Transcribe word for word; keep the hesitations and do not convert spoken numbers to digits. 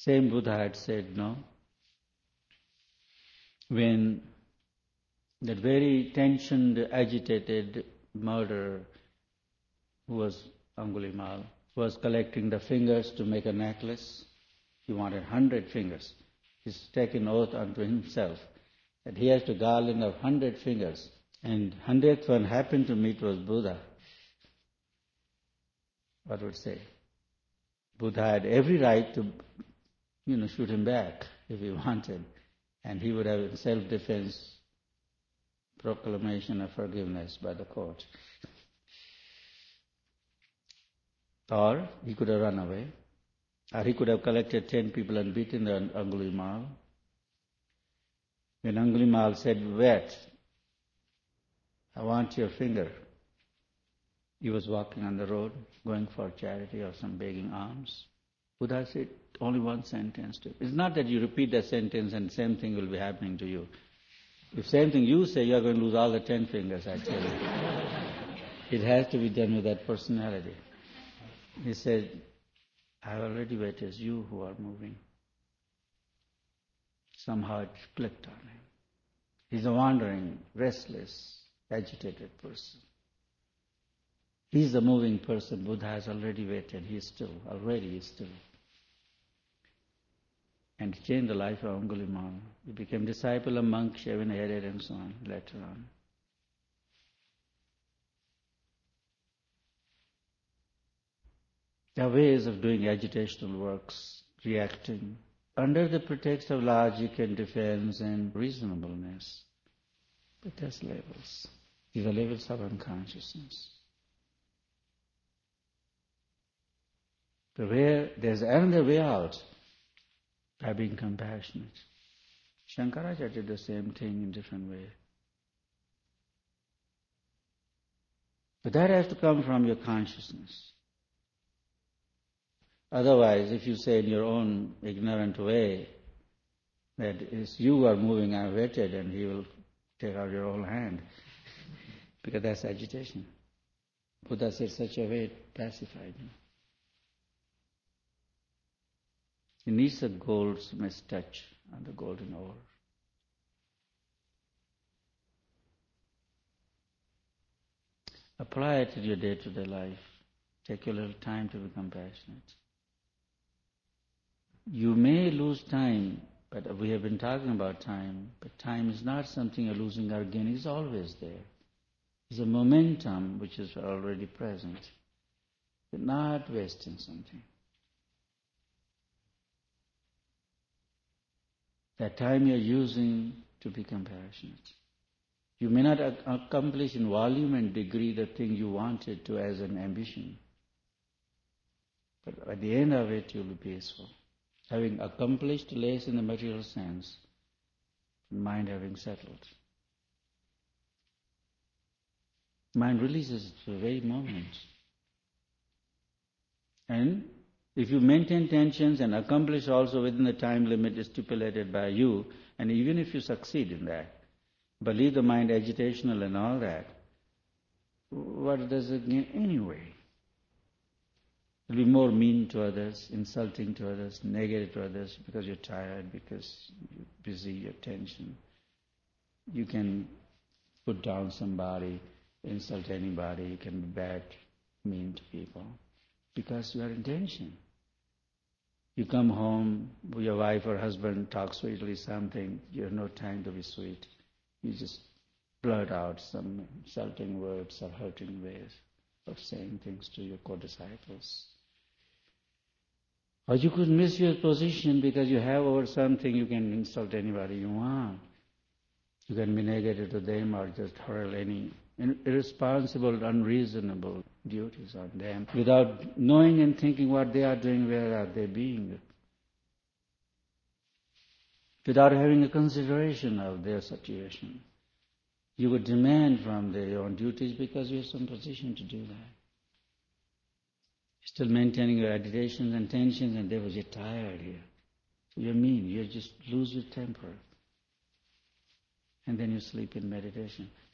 Same Buddha had said, no? When that very tensioned, agitated murderer who was Angulimal was collecting the fingers to make a necklace, he wanted hundred fingers. He's taken oath unto himself that he has to garland of hundred fingers. And hundredth one happened to meet was Buddha. What would say? Buddha had every right to, you know, shoot him back if he wanted. And he would have in self-defense proclamation of forgiveness by the court. Or he could have run away. Or he could have collected ten people and beaten the Angulimal. When Angulimal said, wait, I want your finger. He was walking on the road, going for charity or some begging alms. Buddha said only one sentence to him. It's not that you repeat that sentence and same thing will be happening to you. If same thing you say, you are going to lose all the ten fingers actually. It has to be done with that personality. He said, I have already waited, it's you who are moving. Somehow it clicked on him. He's a wandering, restless, agitated person. He's the moving person. Buddha has already waited. He is still, already he is still. And he changed the life of Angulimal. He became disciple of monk, shaven-headed and so on, later on. There are ways of doing agitational works, reacting, under the pretext of logic and defense and reasonableness. But there's levels. These are levels of unconsciousness. But where there's another way out, by being compassionate. Shankaracharya did the same thing in different way. But that has to come from your consciousness. Otherwise, if you say in your own ignorant way that it's you who are moving, I waited, and he will take out your whole hand, because that's agitation. Buddha said such a way it pacified him. He needs a goldsmith's touch on the golden ore. Apply it to your day-to-day life. Take a little time to be compassionate. You may lose time, but we have been talking about time, but time is not something you're losing or gaining, it's always there. It's a momentum which is already present. You're not wasting something. That time you're using to be compassionate. You may not ac- accomplish in volume and degree the thing you wanted to as an ambition. But at the end of it, you'll be peaceful. Having accomplished less in the material sense, mind having settled. Mind releases at the very moment. And if you maintain tensions and accomplish also within the time limit stipulated by you, and even if you succeed in that, but leave the mind agitational and all that, what does it gain anyway? You'll be more mean to others, insulting to others, negative to others because you're tired, because you're busy, you're tension. You can put down somebody, insult anybody, you can be bad, mean to people because you are in tension. You come home, your wife or husband talks sweetly something, you have no time to be sweet. You just blurt out some insulting words or hurting ways of saying things to your co-disciples. Or you could miss your position because you have over something, you can insult anybody you want. You can be negative to them or just hurl any irresponsible, unreasonable duties on them without knowing and thinking what they are doing, where are they being. Without having a consideration of their situation. You would demand from their own duties because you have some position to do that. Still maintaining your agitations and tensions, and therefore you're tired here. So you're mean, you just lose your temper. And then you sleep in meditation.